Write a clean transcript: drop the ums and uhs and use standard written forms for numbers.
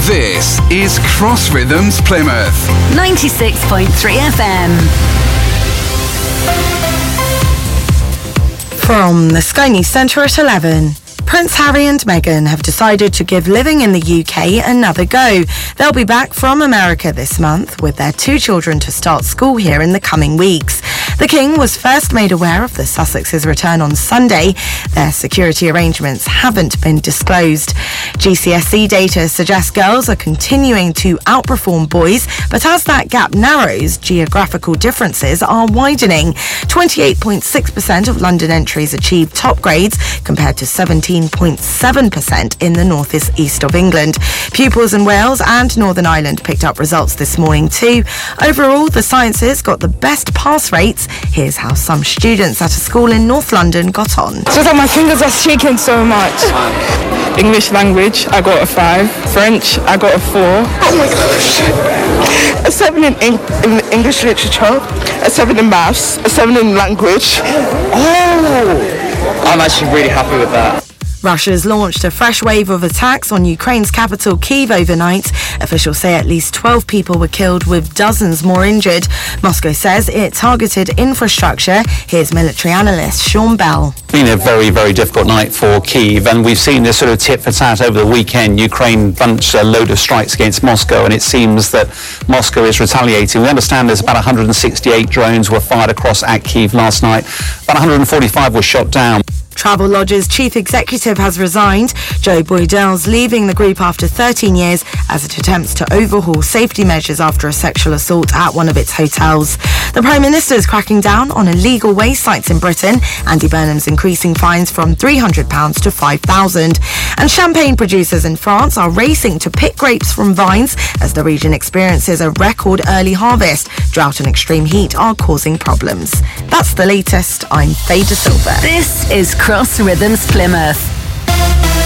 This is Cross Rhythms Plymouth. 96.3 FM. From the Sky News Centre at 11. Prince Harry and Meghan have decided to give living in the UK another go. They'll be back from America this month with their 2 children to start school here in the coming weeks. The King was first made aware of the Sussexes' return on Sunday. Their security arrangements haven't been disclosed. GCSE data suggests girls are continuing to outperform boys, but as that gap narrows, geographical differences are widening. 28.6% of London entries achieved top grades compared to 17.7% in the north-east of England. Pupils in Wales and Northern Ireland picked up results this morning too. Overall, the sciences got the best pass rates. Here's how some students at a school in North London got on. It's just that my fingers are shaking so much. English language, I got a 5. French, I got a 4. Oh my gosh. A 7 in English literature, a 7 in maths, a 7 in language. Oh! I'm actually really happy with that. Russia's launched a fresh wave of attacks on Ukraine's capital, Kyiv, overnight. Officials say at least 12 people were killed, with dozens more injured. Moscow says it targeted infrastructure. Here's military analyst Sean Bell. It's been a very, very difficult night for Kyiv, and we've seen this sort of tit for tat over the weekend. Ukraine launched a load of strikes against Moscow, and it seems that Moscow is retaliating. We understand there's about 168 drones were fired across at Kyiv last night. About 145 were shot down. Travelodge's chief executive has resigned. Joe Boydell's leaving the group after 13 years as it attempts to overhaul safety measures after a sexual assault at one of its hotels. The Prime Minister is cracking down on illegal waste sites in Britain. Andy Burnham's increasing fines from £300 to £5,000. And champagne producers in France are racing to pick grapes from vines as the region experiences a record early harvest. Drought and extreme heat are causing problems. That's the latest. I'm Faye De Silva. This is Cross Rhythms Plymouth.